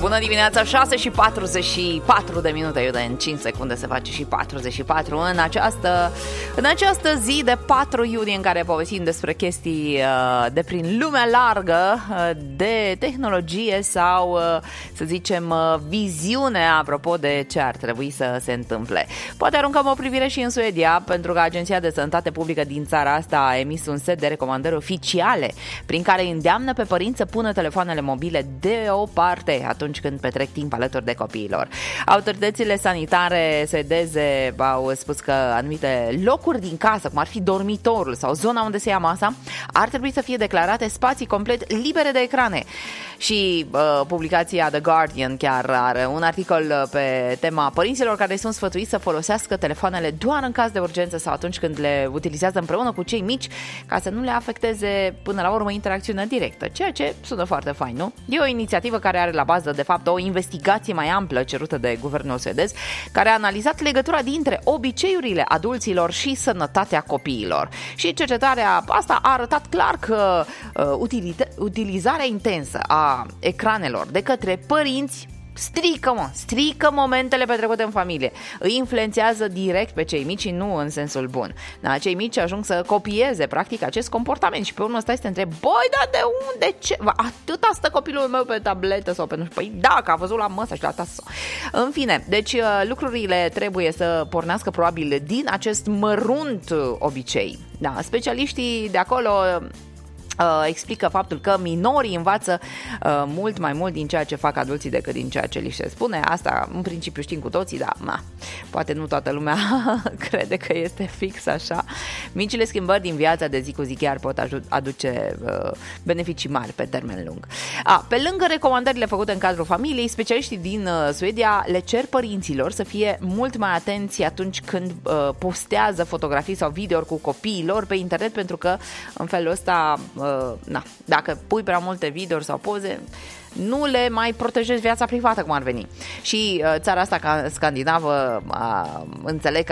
Bună dimineața, 6 și 44 de minute, iude, în 5 secunde se face și 44 în această zi de 4 iunie în care povestim despre chestii de prin lumea largă, de tehnologie sau, să zicem, viziune apropo de ce ar trebui să se întâmple. Poate aruncăm o privire și în Suedia, pentru că Agenția de Sănătate Publică din țara asta a emis un set de recomandări oficiale prin care îndeamnă pe părinți să pună telefoanele mobile deoparte atunci când petrec timp alături de copiilor. Autoritățile sanitare suedeze au spus că anumite locuri din casă, cum ar fi dormitorul sau zona unde se ia masa, ar trebui să fie declarate spații complet libere de ecrane. Și publicația The Guardian chiar are un articol pe tema părinților care sunt sfătuiți să folosească telefoanele doar în caz de urgență sau atunci când le utilizează împreună cu cei mici, ca să nu le afecteze până la urmă interacțiunea directă, ceea ce sună foarte fain, nu? E o inițiativă care are la bază, de fapt, o investigație mai amplă cerută de guvernul suedez, care a analizat legătura dintre obiceiurile adulților și sănătatea copiilor. Și cercetarea asta a arătat clar că utilizarea intensă a ecranelor de către părinți strică momentele petrecute în familie. Îi influențează direct pe cei mici și nu în sensul bun. Da, cei mici ajung să copieze practic acest comportament și pe urmă stai să te întrebi, băi, dar de unde? Ce? Atâta stă copilul meu pe tabletă sau pe nu știu. Păi da, că a văzut la măsa și la tasă. În fine, deci lucrurile trebuie să pornească probabil din acest mărunt obicei. Da, specialiștii de acolo explică faptul că minorii învață mult mai mult din ceea ce fac adulții decât din ceea ce li se spune. Asta în principiu știm cu toții, dar poate nu toată lumea crede că este fix așa. Micile schimbări din viața de zi cu zi chiar pot aduce beneficii mari pe termen lung. Pe lângă recomandările făcute în cadrul familiei, specialiștii din Suedia le cer părinților să fie mult mai atenți atunci când postează fotografii sau video cu copiilor pe internet, pentru că în felul ăsta dacă pui prea multe videouri sau poze, nu le mai protejezi viața privată, cum ar veni. Și țara asta scandinavă, înțeleg că